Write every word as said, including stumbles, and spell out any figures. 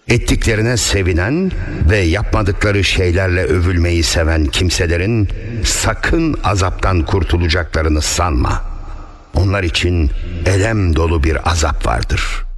Ettiklerine sevinen ve yapmadıkları şeylerle övülmeyi seven kimselerin sakın azaptan kurtulacaklarını sanma. Onlar için elem dolu bir azap vardır.